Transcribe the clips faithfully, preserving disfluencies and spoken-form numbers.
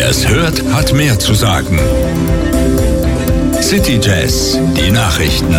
Wer es hört, hat mehr zu sagen. City Jazz, die Nachrichten.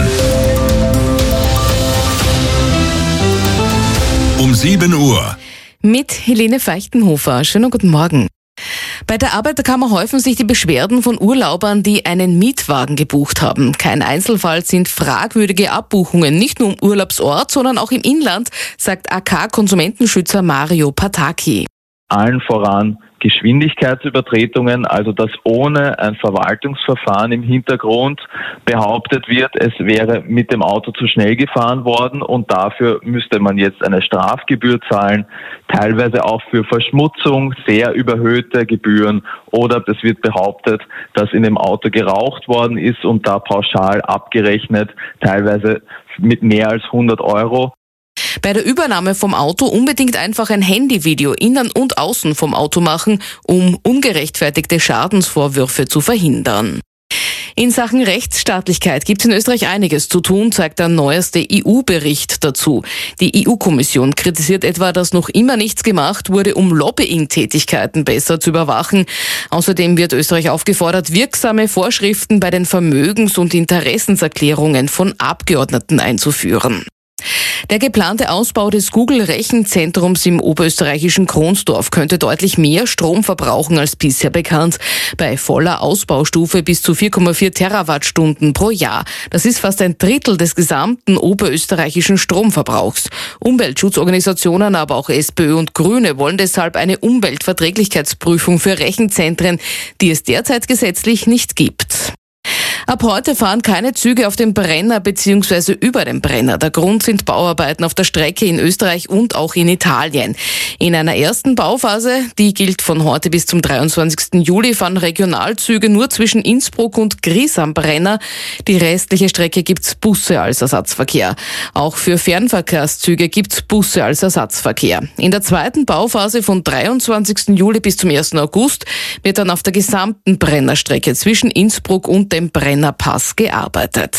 Um sieben Uhr. Mit Helene Feichtenhofer. Schönen guten Morgen. Bei der Arbeiterkammer häufen sich die Beschwerden von Urlaubern, die einen Mietwagen gebucht haben. Kein Einzelfall sind fragwürdige Abbuchungen, nicht nur im Urlaubsort, sondern auch im Inland, sagt A K-Konsumentenschützer Mario Pataki. Allen voran Geschwindigkeitsübertretungen, also dass ohne ein Verwaltungsverfahren im Hintergrund behauptet wird, es wäre mit dem Auto zu schnell gefahren worden und dafür müsste man jetzt eine Strafgebühr zahlen, teilweise auch für Verschmutzung, sehr überhöhte Gebühren, oder es wird behauptet, dass in dem Auto geraucht worden ist und da pauschal abgerechnet, teilweise mit mehr als hundert Euro. Bei der Übernahme vom Auto unbedingt einfach ein Handyvideo innen und außen vom Auto machen, um ungerechtfertigte Schadensvorwürfe zu verhindern. In Sachen Rechtsstaatlichkeit gibt es in Österreich einiges zu tun, zeigt der neueste E U-Bericht dazu. Die E U-Kommission kritisiert etwa, dass noch immer nichts gemacht wurde, um Lobbying-Tätigkeiten besser zu überwachen. Außerdem wird Österreich aufgefordert, wirksame Vorschriften bei den Vermögens- und Interessenserklärungen von Abgeordneten einzuführen. Der geplante Ausbau des Google-Rechenzentrums im oberösterreichischen Kronsdorf könnte deutlich mehr Strom verbrauchen als bisher bekannt. Bei voller Ausbaustufe bis zu vier Komma vier Terawattstunden pro Jahr. Das ist fast ein Drittel des gesamten oberösterreichischen Stromverbrauchs. Umweltschutzorganisationen, aber auch SPÖ und Grüne wollen deshalb eine Umweltverträglichkeitsprüfung für Rechenzentren, die es derzeit gesetzlich nicht gibt. Ab heute fahren keine Züge auf dem Brenner bzw. über dem Brenner. Der Grund sind Bauarbeiten auf der Strecke in Österreich und auch in Italien. In einer ersten Bauphase, die gilt von heute bis zum dreiundzwanzigsten Juli, fahren Regionalzüge nur zwischen Innsbruck und Gries am Brenner. Die restliche Strecke gibt's Busse als Ersatzverkehr. Auch für Fernverkehrszüge gibt's Busse als Ersatzverkehr. In der zweiten Bauphase von dreiundzwanzigsten Juli bis zum ersten August wird dann auf der gesamten Brennerstrecke zwischen Innsbruck und dem Brenner Pass gearbeitet.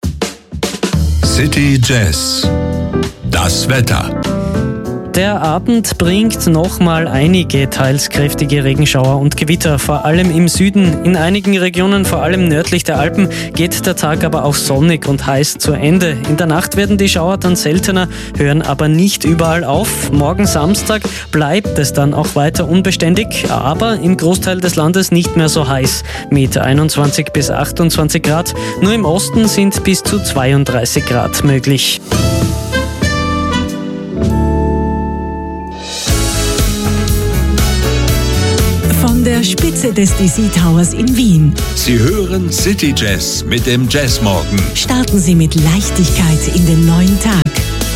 City Jazz, das Wetter. Der Abend bringt nochmal einige teils kräftige Regenschauer und Gewitter, vor allem im Süden. In einigen Regionen, vor allem nördlich der Alpen, geht der Tag aber auch sonnig und heiß zu Ende. In der Nacht werden die Schauer dann seltener, hören aber nicht überall auf. Morgen Samstag bleibt es dann auch weiter unbeständig, aber im Großteil des Landes nicht mehr so heiß, mit einundzwanzig bis achtundzwanzig Grad. Nur im Osten sind bis zu zweiunddreißig Grad möglich. Von der Spitze des D C Towers in Wien. Sie hören City Jazz mit dem Jazzmorgen. Starten Sie mit Leichtigkeit in den neuen Tag.